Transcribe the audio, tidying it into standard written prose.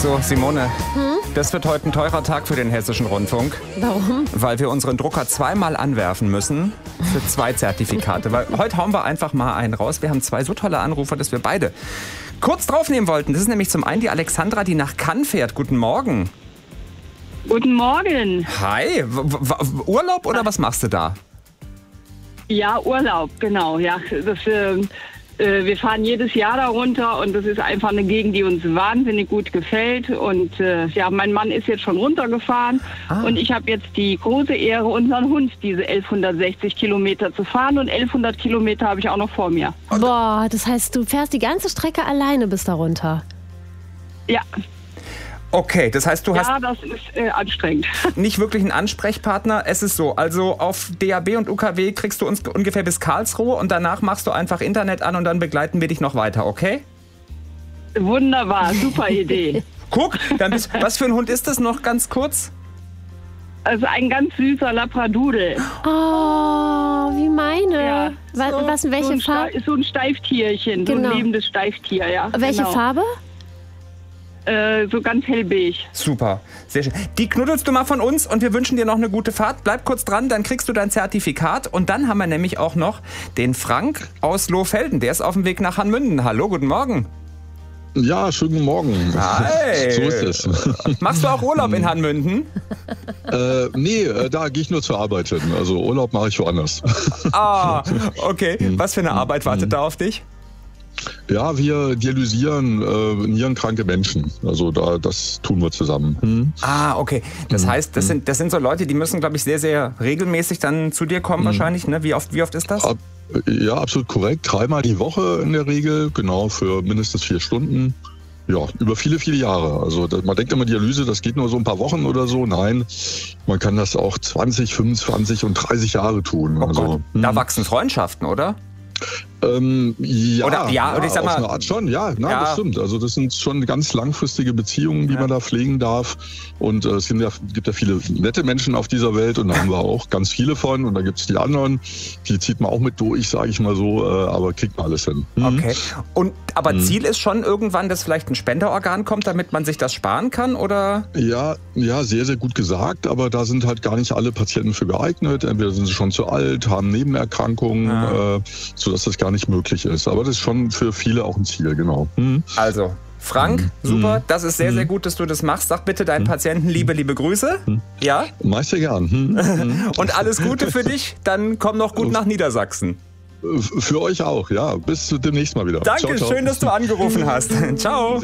So, Simone, das wird heute ein teurer Tag für den Hessischen Rundfunk. Warum? Weil wir unseren Drucker zweimal anwerfen müssen für 2 Zertifikate. Weil heute hauen wir einfach mal einen raus. Wir haben 2 so tolle Anrufer, dass wir beide kurz draufnehmen wollten. Das ist nämlich zum einen die Alexandra, die nach Cannes fährt. Guten Morgen. Guten Morgen. Hi, Urlaub oder was machst du da? Ja, Urlaub, genau. Ja, wir fahren jedes Jahr da runter und das ist einfach eine Gegend, die uns wahnsinnig gut gefällt. Und ja, mein Mann ist jetzt schon runtergefahren und ich habe jetzt die große Ehre, unseren Hund diese 1160 Kilometer zu fahren und 1100 Kilometer habe ich auch noch vor mir. Boah, das heißt, du fährst die ganze Strecke alleine bis da runter? Ja. Okay, das heißt, du hast das ist anstrengend. nicht wirklich einen Ansprechpartner. Es ist so, also auf DAB und UKW kriegst du uns ungefähr bis Karlsruhe und danach machst du einfach Internet an und dann begleiten wir dich noch weiter, okay? Wunderbar, super Idee. Guck, was für ein Hund ist das noch ganz kurz? Also ein ganz süßer Labradoodle. Oh, wie meine. Ja, Welche Farbe? So ein Steiftierchen, Genau. so ein lebendes Steiftier, ja. Welche genau. Farbe? So ganz hellbeige. Super, sehr schön. Die knuddelst du mal von uns und wir wünschen dir noch eine gute Fahrt. Bleib kurz dran, dann kriegst du dein Zertifikat. Und dann haben wir nämlich auch noch den Frank aus Lohfelden. Der ist auf dem Weg nach Hanmünden. Hallo, guten Morgen. Ja, schönen guten Morgen. Hi. So ist es. Machst du auch Urlaub in Hanmünden? Nee, da gehe ich nur zur Arbeit hin. Also Urlaub mache ich woanders. Ah, okay. Was für eine Arbeit wartet da auf dich? Ja, wir dialysieren nierenkranke Menschen. Also das tun wir zusammen. Ah, okay. Das heißt, das sind so Leute, die müssen, glaube ich, sehr, sehr regelmäßig dann zu dir kommen wahrscheinlich. Ne? Wie oft ist das? Ja, absolut korrekt. 3-mal die Woche in der Regel, genau, für mindestens 4 Stunden. Ja, über viele, viele Jahre. Also man denkt immer, Dialyse, das geht nur so ein paar Wochen oder so. Nein, man kann das auch 20, 25 und 30 Jahre tun. Oh also, Gott. Da wachsen Freundschaften, oder? Ja, oder ich sag mal, auf eine Art schon, ja, das stimmt. Also das sind schon ganz langfristige Beziehungen, die man da pflegen darf. Und es gibt ja viele nette Menschen auf dieser Welt und da haben wir auch ganz viele von. Und da gibt es die anderen, die zieht man auch mit durch, sage ich mal so, aber kriegt man alles hin. Okay. Aber Ziel ist schon irgendwann, dass vielleicht ein Spenderorgan kommt, damit man sich das sparen kann, oder? Ja, sehr, sehr gut gesagt, aber da sind halt gar nicht alle Patienten für geeignet. Entweder sind sie schon zu alt, haben Nebenerkrankungen, sodass das gar nicht möglich ist. Aber das ist schon für viele auch ein Ziel, genau. Also, Frank, super, das ist sehr, sehr gut, dass du das machst. Sag bitte deinen Patienten liebe Grüße. Ja? Mach ich sehr gern. Und alles Gute für dich, dann komm noch gut nach Niedersachsen. Für euch auch, ja. Bis demnächst mal wieder. Danke, ciao, ciao. Schön, dass du angerufen hast. Ciao.